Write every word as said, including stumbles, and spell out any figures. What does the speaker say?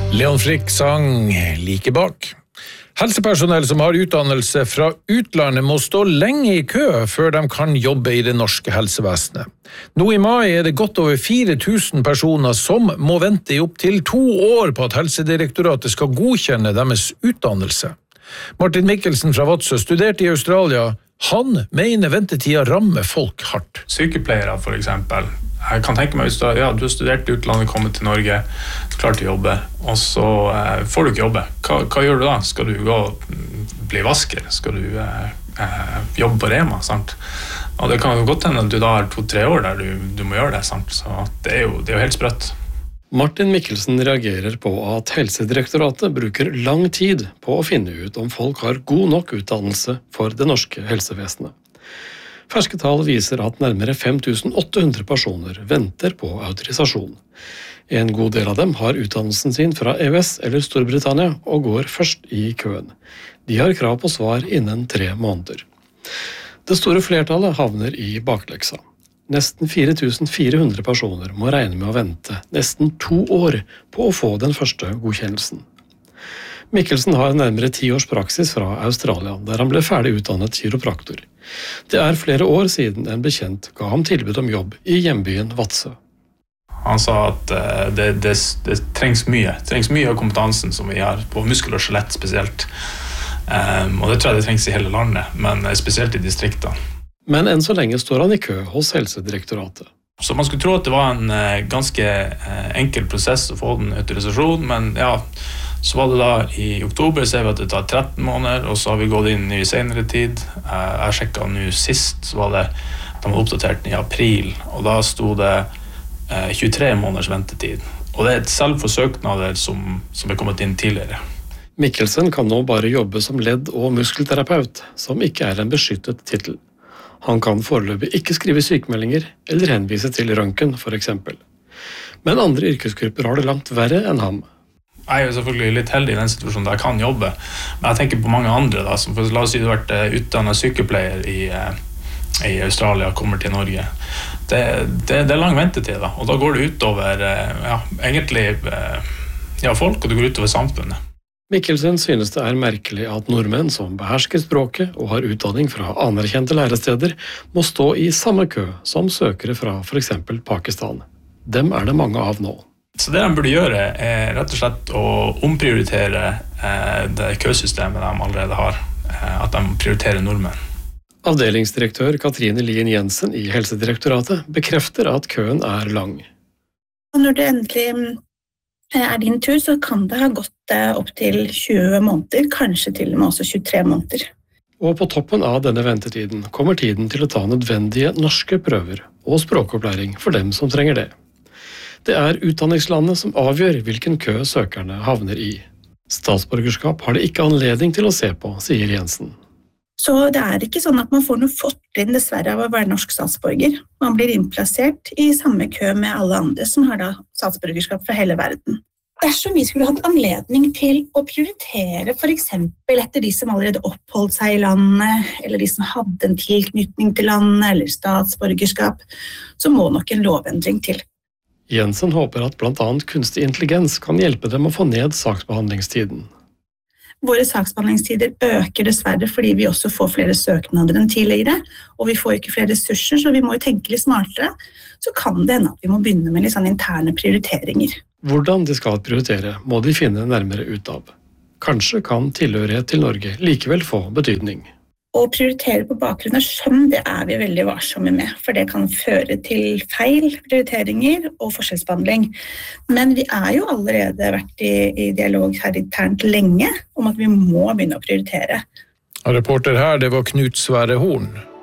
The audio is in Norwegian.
Leon Frick sang like bak. Helsepersonell som har utdannelse fra utlandet må stå lenge i kø før de kan jobbe i det norske helsevesenet. Nå i mai er det godt over fire tusen personer som må vente i opp til to år på at Helsedirektoratet skal godkjenne deres utdannelse. Martin Mikkelsen fra Vadsø studerte i Australia. Han mener ventetida rammer folk hardt. Sykepleiere for eksempel. Jeg kan tenke meg hvis du, ja, du har studert i utlandet, kommet til Norge, klart til å jobbe, og så eh, får du ikke jobbe. Hva, hva gjør du da? Skal du gå og bli vasker? Skal du eh, jobbe på Rema? Sant? Og det kan jo godt hende at du da har to-tre år der du, du må gjøre det. Sant? Så det er, jo, det er jo helt sprøtt. Martin Mikkelsen reagerer på at Helsedirektoratet bruker lang tid på å finne ut om folk har god nok utdannelse for det norske helsevesenet. Ferske tall viser at nærmere fem tusen åtte hundre personer venter på autorisasjon. En god del av dem har utdannelsen sin fra E U S eller Storbritannia og går først i køen. De har krav på svar innen tre måneder. Det store flertallet havner i bakleksa. Nesten fire tusen fire hundre personer må regne med å vente nesten to år på å få den første godkjennelsen. Mikkelsen har nærmere ti års praksis fra Australia, der han ble ferdig utdannet kiropraktor. Det er flere år siden en bekjent ga ham tilbud om jobb i hjembyen Vadsø. Han sa at det, det, det trengs mye. Det trengs mye av kompetansen som vi har på muskel og skjelett spesielt. Um, og det tror jeg det trengs i hele landet, men spesielt i distriktene. Men enn så lenge står han i kø hos Helsedirektoratet. Så man skulle tro at det var en uh, ganske uh, enkel prosess å få den autorisasjon, men ja, så var det da i oktober, ser vi at det tar tretten måneder, og så har vi gått inn i senere tid. Uh, jeg sjekket nå sist, så var det, de var oppdatert i april, og da stod det uh, tjuetre måneders ventetid. Og det er et selv for søknader som, som er kommet inn tidligere. Mikkelsen kan nå bare jobbe som ledd- og muskelterapeut, som ikke er en beskyttet titel. Han kan foreløpig ikke skrive sykemeldinger eller henvise til røntgen, for eksempel. Men andre yrkesgrupper har det langt verre enn ham. Jeg er jo selvfølgelig litt heldig i den situasjonen der jeg kan jobbe, men jeg tenker på mange andre da, som for, la oss si du har vært utdannet sykepleier i, i Australia og kommer til Norge. Det, det, det er lang ventetid da, og da går det utover ja, egentlig ja, folk, og det går utover samfunnet. Mikkelsen synes det er merkelig at nordmenn som behersker språket og har utdanning fra anerkjente læresteder må stå i samme kø som søkere fra for eksempel Pakistan. Dem er det mange av nå. Så det de burde gjøre er rett og slett å omprioritere eh, det køsystemet de allerede har, eh, at de prioriterer nordmenn. Avdelingsdirektør Katrine Lien Jensen i Helsedirektoratet bekrefter at køen er lang. Når det endelig er din tur, så kan det ha gått opp til tjue måneder, kanskje til og med også tjuetre måneder. Og på toppen av denne ventetiden kommer tiden til å ta nødvendige norske prøver og språkopplæring for dem som trenger det. Det er utdanningslandet som avgjør hvilken kø søkerne havner i. Statsborgerskap har det ikke anledning til å se på, sier Jensen. Så det er ikke sånn at man får noe fortrinn dessverre av å være norsk statsborger. Man blir innplassert i samme kø med alle andre som har da statsborgerskap fra hele verden. Dersom vi skulle hatt anledning til å prioritere for eksempel etter de som allerede oppholdt seg i landet, eller de som hadde en tilknytning til landet, eller statsborgerskap, så må nok en lovendring til. Jensen håper at blant annet kunstig intelligens kan hjelpe dem å få ned saksbehandlingstiden. Våre saksbehandlingstider øker dessverre fordi vi også får flere søknader enn tidligere, og vi får ikke flere ressurser, så vi må jo tenke litt smartere. Så kan det hende at vi må begynne med litt sånn interne prioriteringer. Hvordan de skal prioritere må de finne nærmere ut av. Kanskje kan tilhørighet til Norge likevel få betydning. Å prioritere på bakgrunn av skjønn, det er vi veldig varsomme med, for det kan føre til feil prioriteringer og forskjellsbehandling. Men vi er jo allerede vært i, i dialog her internt lenge om at vi må begynne å prioritere. Reporter her, det var Knut Sverre Horn.